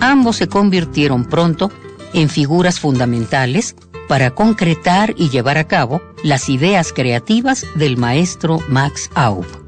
Ambos se convirtieron pronto en figuras fundamentales para concretar y llevar a cabo las ideas creativas del maestro Max Aub.